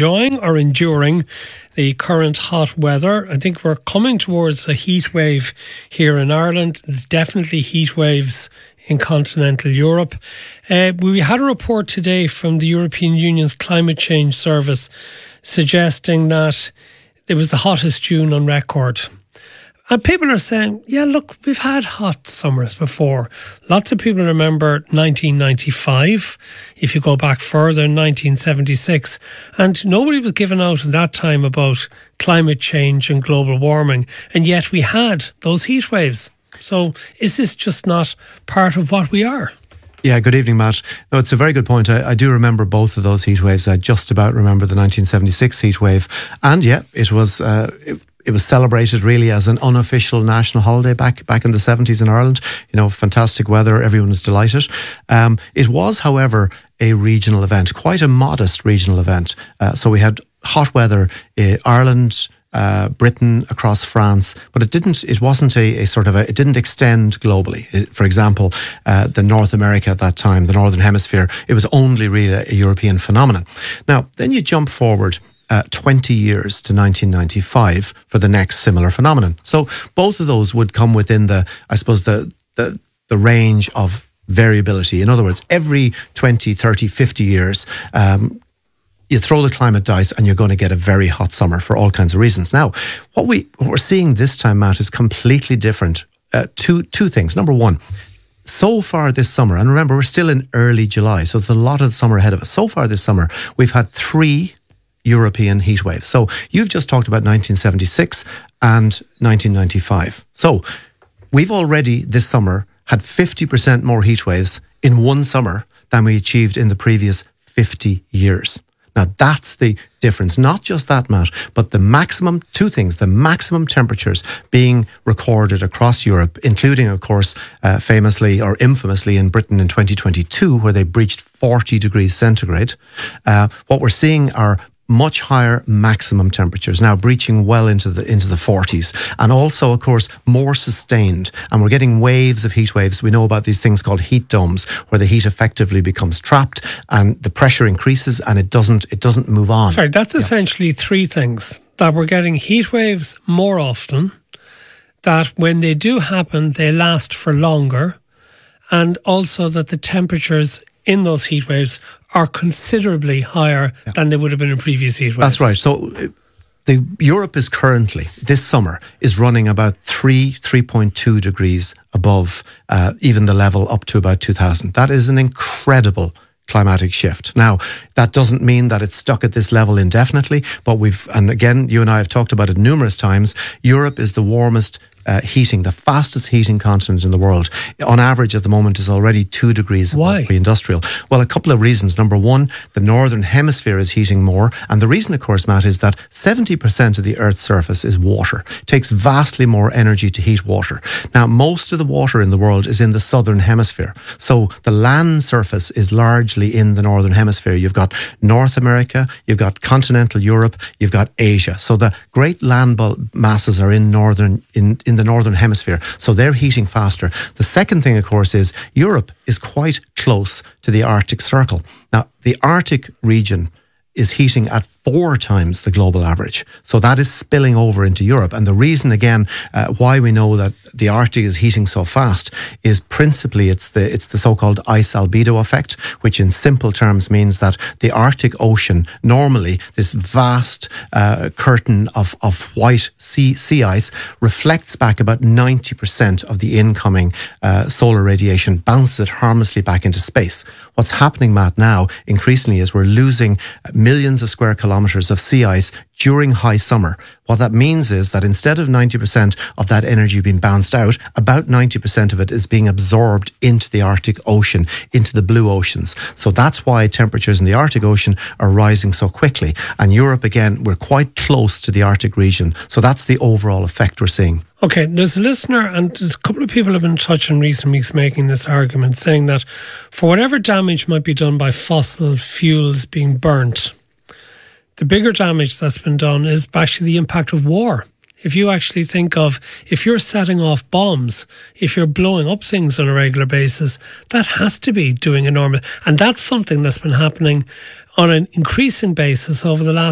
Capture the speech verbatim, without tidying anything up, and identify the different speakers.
Speaker 1: enjoying or enduring the current hot weather. I think we're coming towards a heat wave here in Ireland. There's definitely heat waves in continental Europe. Uh, we had a report today from the European Union's Climate Change Service suggesting that it was the hottest June on record. And people are saying, yeah, look, we've had hot summers before. Lots of people remember nineteen ninety-five, if you go back further, nineteen seventy-six. And nobody was giving out at that time about climate change and global warming. And yet we had those heat waves. So is this just not part of what we are?
Speaker 2: Yeah, good evening, Matt. No, it's a very good point. I, I do remember both of those heat waves. I just about remember the nineteen seventy-six heat wave. And yeah, it was uh, it, it was celebrated really as an unofficial national holiday back back in the seventies in Ireland. You know, fantastic weather. Everyone was delighted. Um, it was, however, a regional event, quite a modest regional event. Uh, so we had hot weather in Ireland, Uh, Britain, across France, but it didn't. It wasn't a, a sort of a. It didn't extend globally. It, for example, uh, the North America at that time, the Northern Hemisphere, it was only really a, a European phenomenon. Now, then you jump forward uh, twenty years to nineteen ninety-five for the next similar phenomenon. So both of those would come within the, I suppose, the the the range of variability. In other words, every twenty, thirty, fifty years. Um, You throw the climate dice and you're going to get a very hot summer for all kinds of reasons. Now, what, we, what we're seeing this time, Matt, is completely different. Uh, two, two things. Number one, so far this summer, and remember, we're still in early July, so it's a lot of the summer ahead of us. So far this summer, we've had three European heat waves. So you've just talked about nineteen seventy-six and nineteen ninety-five. So we've already this summer had fifty percent more heat waves in one summer than we achieved in the previous fifty years. Now, that's the difference. Not just that, Matt, but the maximum, two things, the maximum temperatures being recorded across Europe, including, of course, uh, famously or infamously in Britain in twenty twenty-two, where they breached forty degrees centigrade. Uh, what we're seeing are much higher maximum temperatures, now breaching well into the into the forties, and also, of course, more sustained. And we're getting waves of heat waves. We know about these things called heat domes, where the heat effectively becomes trapped and the pressure increases, and it doesn't it doesn't move on.
Speaker 1: Sorry, that's
Speaker 2: yeah.
Speaker 1: essentially three things: that we're getting heat waves more often, that when they do happen, they last for longer, and also that the temperatures in those heat waves are considerably higher yeah. than they would have been in previous heat waves.
Speaker 2: That's right. So uh, the Europe is currently, this summer, is running about three, three point two degrees above uh, even the level up to about two thousand. That is an incredible climatic shift. Now, that doesn't mean that it's stuck at this level indefinitely, but we've, and again, you and I have talked about it numerous times, Europe is the warmest Uh, heating, the fastest heating continent in the world. On average at the moment is already two degrees above pre-industrial. Well, a couple of reasons. Number one, the northern hemisphere is heating more. And the reason, of course, Matt, is that seventy percent of the Earth's surface is water. It takes vastly more energy to heat water. Now, most of the water in the world is in the southern hemisphere. So the land surface is largely in the northern hemisphere. You've got North America, you've got continental Europe, you've got Asia. So the great land masses are in northern in, in in the northern hemisphere, so they're heating faster. The second thing, of course, is Europe is quite close to the Arctic Circle. Now, the Arctic region is heating at four times the global average. So that is spilling over into Europe. And the reason, again, uh, why we know that the Arctic is heating so fast is principally it's the it's the so-called ice albedo effect, which in simple terms means that the Arctic Ocean, normally this vast uh, curtain of, of white sea, sea ice, reflects back about ninety percent of the incoming uh, solar radiation, bounces it harmlessly back into space. What's happening, Matt, now increasingly is we're losing millions of square kilometres of sea ice during high summer. What that means is that instead of ninety percent of that energy being bounced out, about ninety percent of it is being absorbed into the Arctic Ocean, into the blue oceans. So that's why temperatures in the Arctic Ocean are rising so quickly. And Europe, again, we're quite close to the Arctic region. So that's the overall effect we're seeing.
Speaker 1: Okay, there's a listener, and there's a couple of people have been in touch in recent weeks making this argument, saying that for whatever damage might be done by fossil fuels being burnt, the bigger damage that's been done is actually the impact of war. If you actually think of, if you're setting off bombs, if you're blowing up things on a regular basis, that has to be doing enormous. And that's something that's been happening on an increasing basis over the last